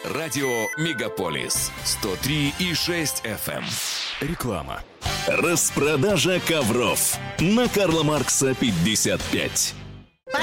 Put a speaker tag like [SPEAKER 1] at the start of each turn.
[SPEAKER 1] Радио «Мегаполис» 103,6 FM. Реклама.
[SPEAKER 2] Распродажа ковров на Карла Маркса 55.